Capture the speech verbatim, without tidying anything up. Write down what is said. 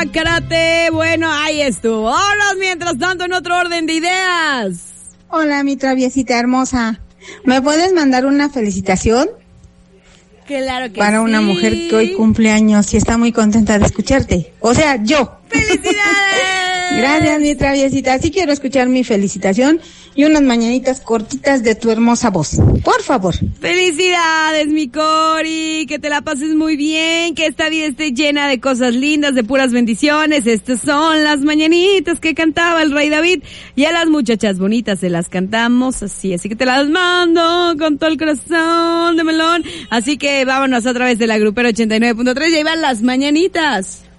karate. Bueno, ahí estuvo. Vámonos mientras tanto en otro orden de ideas. Hola, mi traviesita hermosa. ¿Me puedes mandar una felicitación? Claro que Para sí. una mujer que hoy cumple años y está muy contenta de escucharte. O sea, yo. ¡Felicidades! Gracias, mi traviesita. Sí quiero escuchar mi felicitación y unas mañanitas cortitas de tu hermosa voz. Por favor. ¡Felicidades, mi Cori! Que te la pases muy bien, que esta vida esté llena de cosas lindas, de puras bendiciones. Estas son las mañanitas que cantaba el Rey David. Y a las muchachas bonitas se las cantamos así. Así que te las mando con todo el corazón de melón. Así que vámonos a través de la Grupera ochenta y nueve punto tres y ahí van las mañanitas.